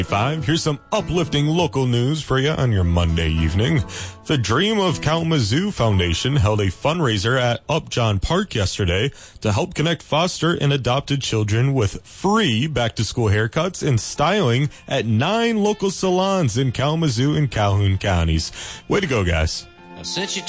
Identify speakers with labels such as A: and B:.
A: Here's some uplifting local news for you on your Monday evening. The Dream of Kalamazoo Foundation held a fundraiser at Upjohn Park yesterday to help connect foster and adopted children with free back-to-school haircuts and styling at 9 local salons in Kalamazoo and Calhoun counties. Way to go, guys.
B: Since you